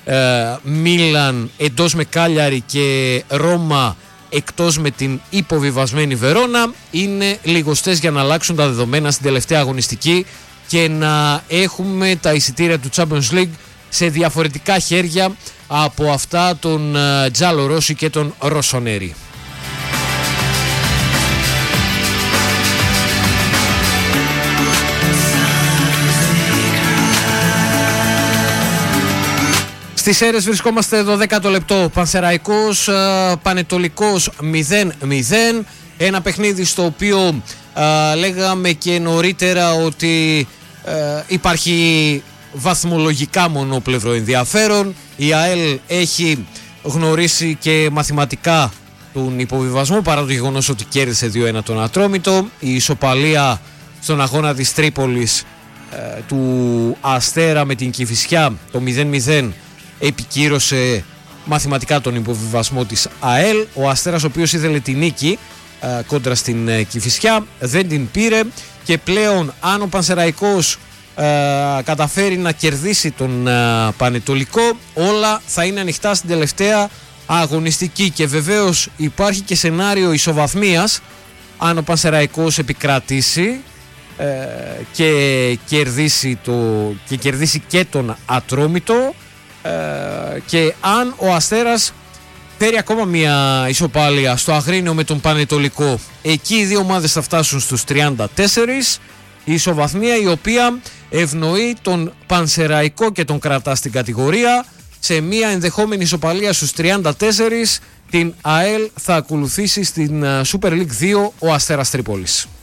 Μίλαν εντός με Κάλιαρη και Ρώμα εκτός με την υποβιβασμένη Βερόνα είναι λιγοστές για να αλλάξουν τα δεδομένα στην τελευταία αγωνιστική και να έχουμε τα εισιτήρια του Champions League σε διαφορετικά χέρια από αυτά των Τζάλο Ρώση και των Ροσονέρι. Στις Σέρρες βρισκόμαστε 12ο λεπτό. Πανσεραϊκός Πανετολικός 0-0. Ένα παιχνίδι στο οποίο λέγαμε και νωρίτερα ότι υπάρχει βαθμολογικά μονόπλευρο ενδιαφέρον. Η ΑΕΛ έχει γνωρίσει και μαθηματικά τον υποβιβασμό παρά το γεγονός ότι κέρδισε 2-1 τον Ατρόμητο. Η ισοπαλία στον αγώνα της Τρίπολης του Αστέρα με την Κηφισιά το 0-0 επικύρωσε μαθηματικά τον υποβιβασμό της ΑΕΛ. Ο Αστέρας, ο οποίος ήθελε την νίκη κόντρα στην Κηφισιά, δεν την πήρε και πλέον αν ο Πανσεραϊκός καταφέρει να κερδίσει τον Πανετολικό, όλα θα είναι ανοιχτά στην τελευταία αγωνιστική και βεβαίως υπάρχει και σενάριο ισοβαθμίας αν ο Πανσεραϊκός επικρατήσει και κερδίσει και τον Ατρόμητο και αν ο Αστέρας φέρει ακόμα μια ισοπαλία στο Αγρίνιο με τον Πανετολικό, εκεί οι δύο ομάδες θα φτάσουν στους 34. Η ισοβαθμία η οποία ευνοεί τον Πανσεραϊκό και τον κρατά στην κατηγορία. Σε μια ενδεχόμενη ισοπαλία στους 34 την ΑΕΛ θα ακολουθήσει στην Super League 2 ο Αστέρας Τρίπολης.